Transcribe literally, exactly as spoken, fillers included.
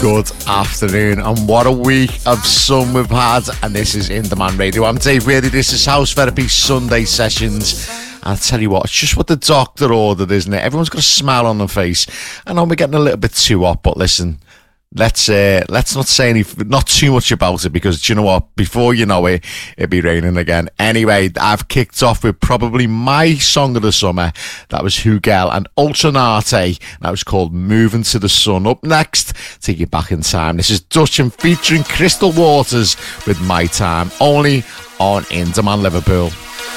Good afternoon, and what a week of sun we've had, and this is In Demand Radio. I'm Dave Really, this is House Therapy Sunday Sessions. I'll tell you what, it's just what the doctor ordered, isn't it? Everyone's got a smile on their face. I know we're getting a little bit too hot, but listen, let's uh, let's not say any, not too much about it, because do you know what? Before you know it, it'll be raining again. Anyway, I've kicked off with probably my song of the summer. That was Hugel and Ultranate. That was called Moving to the Sun. Up next, take you back in time. This is Dutchin featuring Crystal Waters with My Time, only on In Demand Liverpool.